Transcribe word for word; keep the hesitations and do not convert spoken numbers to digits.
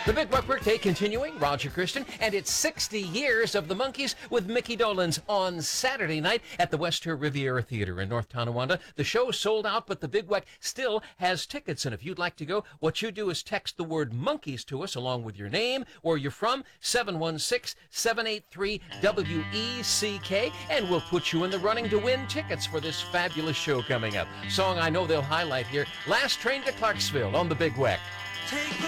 The Big Weck Workday continuing, Roger Christian, and it's sixty years of the Monkees with Mickey Dolenz on Saturday night at the Wester Riviera Theater in North Tonawanda. The show sold out, but the Big Weck still has tickets, and if you'd like to go, what you do is text the word Monkees to us along with your name, where you're from, seven one six, seven eight three, W E C K, and we'll put you in the running to win tickets for this fabulous show coming up. Song I know they'll highlight here, Last Train to Clarksville on the Big Weck. Take